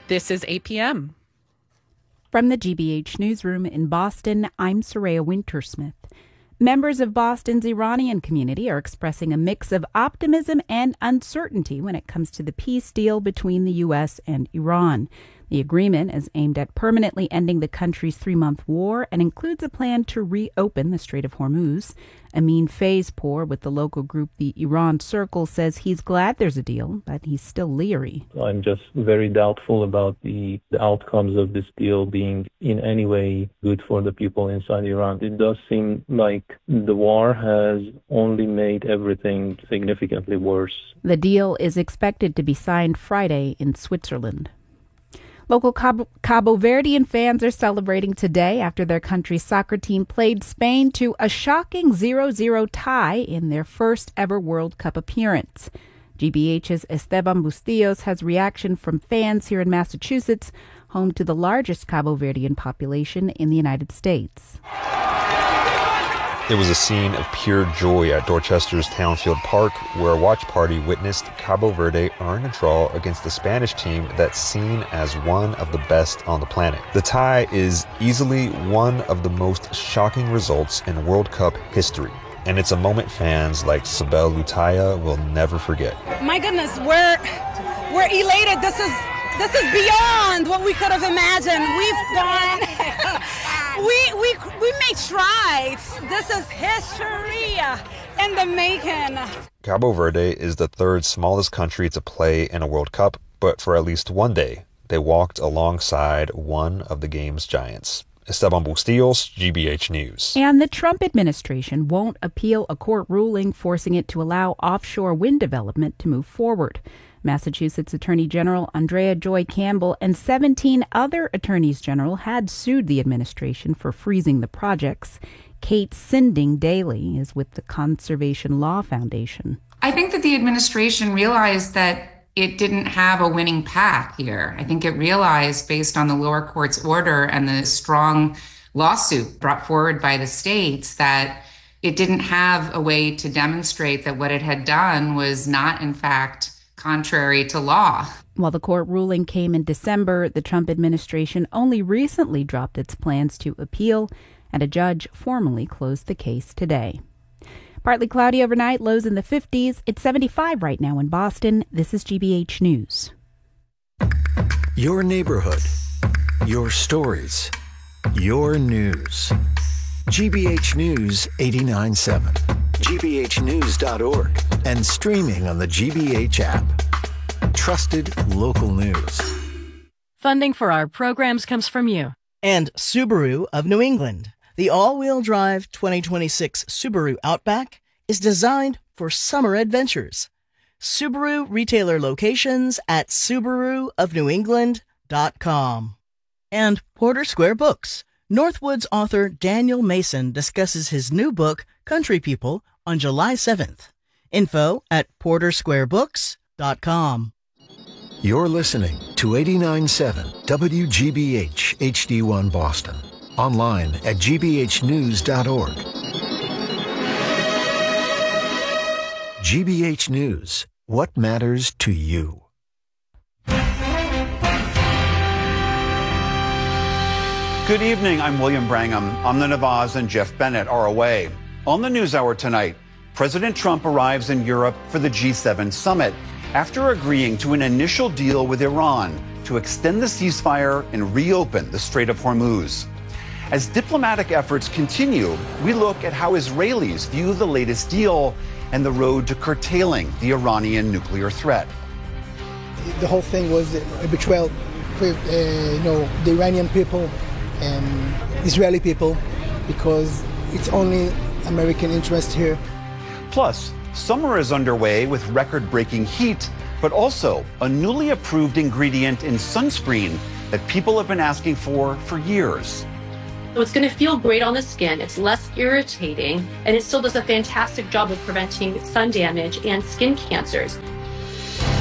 This is 8 p.m. From the GBH newsroom in Boston, I'm Soraya Wintersmith. Members of Boston's Iranian community are expressing a mix of optimism and uncertainty when it comes to the peace deal between the U.S. and Iran. The agreement is aimed at permanently ending the country's 3-month war and includes a plan to reopen the Strait of Hormuz. Amin Fazpour with the local group the Iran Circle says he's glad there's a deal, but he's still leery. I'm just very doubtful about the outcomes of this deal being in any way good for the people inside Iran. It does seem like the war has only made everything significantly worse. The deal is expected to be signed Friday in Switzerland. Local Cabo Verdean fans are celebrating today after their country's soccer team played Spain to a shocking 0-0 tie in their first ever World Cup appearance. GBH's Esteban Bustillos has reaction from fans here in Massachusetts, home to the largest Cabo Verdean population in the United States. It was a scene of pure joy at Dorchester's Townfield Park, where a watch party witnessed Cabo Verde earn a draw against the Spanish team that's seen as one of the best on the planet. The tie is easily one of the most shocking results in World Cup history, and it's a moment fans like Sibel Lutaya will never forget. My goodness, we're elated. This is beyond what we could have imagined. We've gone. We made strides. This is history in the making. Cabo Verde is the third smallest country to play in a World Cup, but for at least one day, they walked alongside one of the game's giants. Esteban Bustillos, GBH News. And the Trump administration won't appeal a court ruling forcing it to allow offshore wind development to move forward. Massachusetts Attorney General Andrea Joy Campbell and 17 other attorneys general had sued the administration for freezing the projects. Kate Sinding Daly is with the Conservation Law Foundation. I think that the administration realized that it didn't have a winning path here. I think it realized, based on the lower court's order and the strong lawsuit brought forward by the states, that it didn't have a way to demonstrate that what it had done was not, in fact, contrary to law. While the court ruling came in December, the Trump administration only recently dropped its plans to appeal, and a judge formally closed the case today. Partly cloudy overnight, lows in the 50s. It's 75 right now in Boston. This is GBH News. Your neighborhood, your stories, your news. GBH News 89.7, gbhnews.org, and streaming on the GBH app. Trusted local news. Funding for our programs comes from you. And Subaru of New England. The all-wheel drive 2026 Subaru Outback is designed for summer adventures. Subaru retailer locations at SubaruofNewEngland.com. And Porter Square Books. Northwoods author Daniel Mason discusses his new book, Country People, on July 7th. Info at portersquarebooks.com. You're listening to 89.7 WGBH HD1 Boston. Online at gbhnews.org. GBH News. What matters to you? Good evening, I'm William Brangham. Amna Nawaz and Jeff Bennett are away. On the NewsHour tonight, President Trump arrives in Europe for the G7 summit after agreeing to an initial deal with Iran to extend the ceasefire and reopen the Strait of Hormuz. As diplomatic efforts continue, we look at how Israelis view the latest deal and the road to curtailing the Iranian nuclear threat. The whole thing was a betrayal for the Iranian people and Israeli people, because it's only American interest here. Plus, summer is underway with record-breaking heat, but also a newly approved ingredient in sunscreen that people have been asking for years. So it's going to feel great on the skin, it's less irritating, and it still does a fantastic job of preventing sun damage and skin cancers.